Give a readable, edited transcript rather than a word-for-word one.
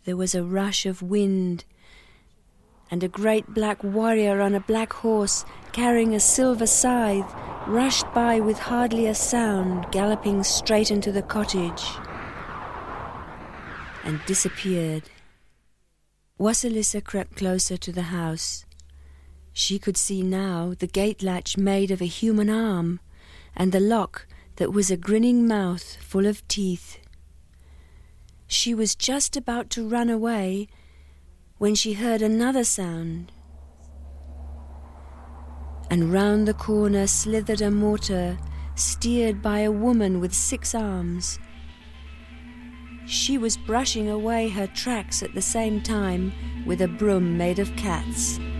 there was a rush of wind, and a great black warrior on a black horse, carrying a silver scythe, rushed by with hardly a sound, galloping straight into the cottage, and disappeared. Wasilisa crept closer to the house. She could see now the gate latch made of a human arm, and the lock that was a grinning mouth full of teeth. She was just about to run away when she heard another sound, and round the corner slithered a mortar, steered by a woman with 6 arms. She was brushing away her tracks at the same time with a broom made of cats.